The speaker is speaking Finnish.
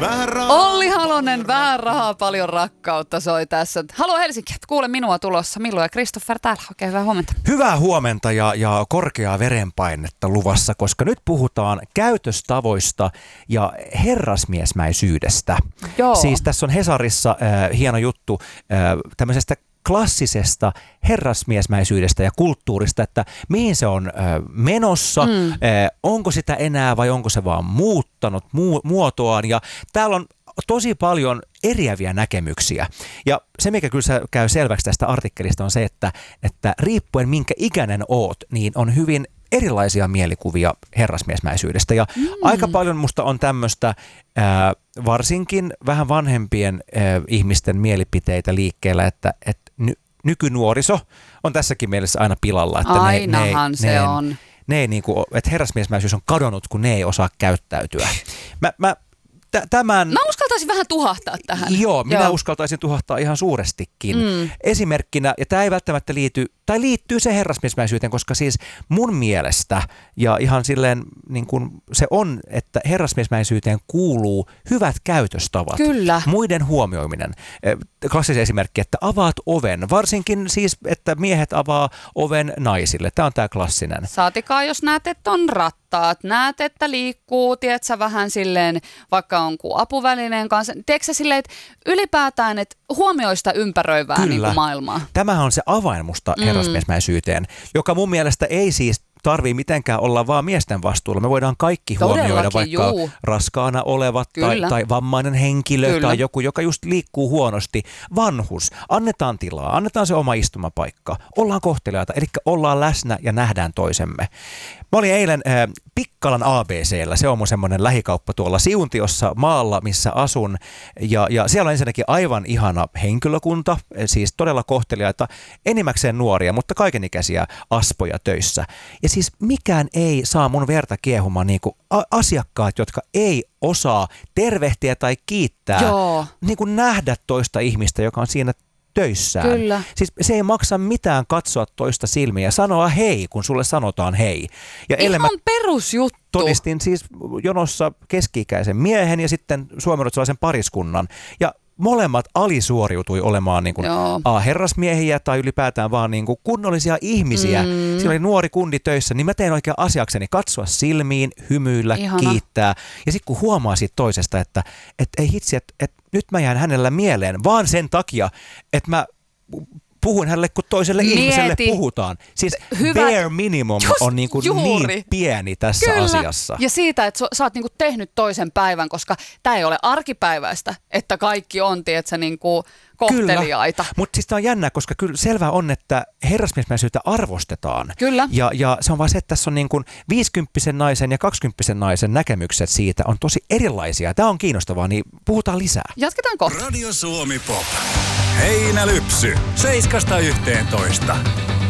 vähän rahaa. Olli Halonen, vähän rahaa, paljon rakkautta soi tässä. Halo Helsinki, kuule minua tulossa. Milloin ja Christopher täällä. Oikein hyvää huomenta. Hyvää huomenta ja korkeaa verenpainetta luvassa, koska nyt puhutaan käytöstavoista ja herrasmiesmäisyydestä. Joo. Siis tässä on Hesarissa hieno juttu tämmöisestä klassisesta herrasmiesmäisyydestä ja kulttuurista, että mihin se on menossa, onko sitä enää vai onko se vaan muuttanut muotoaan. Ja täällä on tosi paljon eriäviä näkemyksiä. Ja se, mikä kyllä käy selväksi tästä artikkelista, on se, että riippuen minkä ikäinen oot, niin on hyvin erilaisia mielikuvia herrasmiesmäisyydestä. Ja aika paljon musta on tämmöistä varsinkin vähän vanhempien ihmisten mielipiteitä liikkeellä, että nykynuoriso on tässäkin mielessä aina pilalla. Että ainahan se on. Että herrasmiesmäisyys on kadonnut, kun ne ei osaa käyttäytyä. Mä uskaltaisin vähän tuhahtaa tähän. Joo, minä uskaltaisin tuhahtaa ihan suurestikin. Esimerkkinä, ja tämä ei välttämättä liittyy se herrasmiesmäisyyteen, koska siis mun mielestä, ja ihan silleen niin kuin se on, että herrasmiesmäisyyteen kuuluu hyvät käytöstavat. Kyllä. Muiden huomioiminen. Klassinen esimerkki, että avaat oven, varsinkin siis, että miehet avaa oven naisille. Tämä on tämä klassinen. Saatikaan, jos näet, että on rattaat, näet, että liikkuu, tiedätkö vähän silleen, vaikka on kuin apuvälineen kanssa. Tiedätkö sä silleen, että ylipäätään, että huomioi sitä ympäröivää niin kuin maailmaa. Tämähän on se avain musta herrasmiesmäisyyteen, joka mun mielestä ei siis tarvii mitenkään olla vaan miesten vastuulla. Me voidaan kaikki huomioida, vaikka raskaana olevat tai vammainen henkilö tai joku, joka just liikkuu huonosti. Vanhus. Annetaan tilaa, annetaan se oma istumapaikka. Ollaan kohteliaita, eli ollaan läsnä ja nähdään toisemme. Mä olin eilen Pikkalan ABC:llä, se on mun semmoinen lähikauppa tuolla Siuntiossa maalla, missä asun. Ja siellä on ensinnäkin aivan ihana henkilökunta, siis todella kohteliaita, enimmäkseen nuoria, mutta kaikenikäisiä aspoja töissä. Ja siis mikään ei saa mun verta kiehumaan niin kuin asiakkaat, jotka ei osaa tervehtiä tai kiittää, niin kuin nähdä toista ihmistä, joka on siinä töissään. Kyllä. Siis se ei maksa mitään katsoa toista silmiä ja sanoa hei, kun sulle sanotaan hei. Ja ihan perusjuttu. Todistin siis jonossa keski-ikäisen miehen ja sitten suomenruotsalaisen pariskunnan. Ja molemmat alisuoriutui olemaan niin kuin herrasmiehiä tai ylipäätään vaan niin kuin kunnollisia ihmisiä. Siinä oli nuori kundi töissä, niin mä tein oikein asiakseni katsoa silmiin, hymyillä, kiittää. Ja sitten kun huomaa siitä toisesta, että ei hitsi, että nyt mä jään hänellä mieleen, vaan sen takia, että mä puhun hänelle, kun toiselle ihmiselle puhutaan. Siis bare minimum on niin pieni tässä asiassa. Ja siitä, että sä oot niin kuin tehnyt toisen päivän, koska tää ei ole arkipäiväistä, että kaikki on, tietsä, niin kuin kohteliaita. Mutta siis tää on jännä, koska kyllä selvää on, että herrasmiesmäisyyttä arvostetaan. Kyllä. Ja se on vaan se, että tässä on niin kuin 50 naisen ja 20 naisen näkemykset siitä on tosi erilaisia. Tää on kiinnostavaa, niin puhutaan lisää. Jatketaan kohta. Radio Suomi Pop. Heinälypsy. 7–11.